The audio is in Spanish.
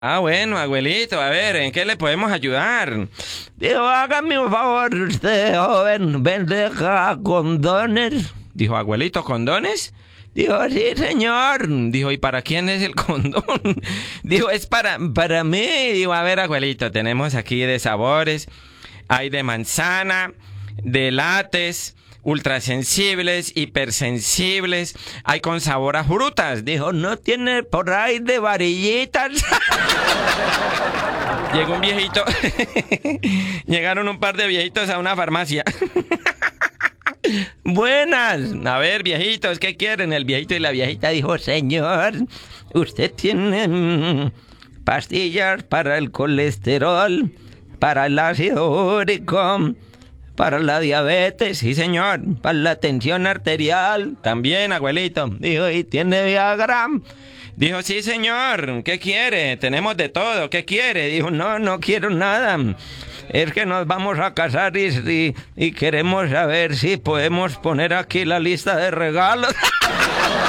Ah, bueno, abuelito, a ver, ¿en qué le podemos ayudar? Dijo, hágame un favor, usted, joven, vende condones. Dijo, abuelito, ¿condones? Dijo, sí, señor. Dijo, ¿y para quién es el condón? Dijo, es para mí. Dijo, a ver, abuelito, tenemos aquí de sabores. Hay de manzana, de látex, ultrasensibles, hipersensibles. Hay con sabor a frutas. Dijo, ¿no tiene por ahí de varillitas? Llegó un viejito. Llegaron un par de viejitos a una farmacia. Buenas. A ver, viejitos, ¿qué quieren? El viejito y la viejita Dijo, señor, usted tiene pastillas para el colesterol, para el ácido úrico, para la diabetes, sí, señor. para la tensión arterial. También, abuelito. Dijo, ¿y tiene Viagra? Dijo, sí, señor. ¿Qué quiere? Tenemos de todo. ¿Qué quiere? Dijo, no, no quiero nada. Es que nos vamos a casar y queremos saber si podemos poner aquí la lista de regalos.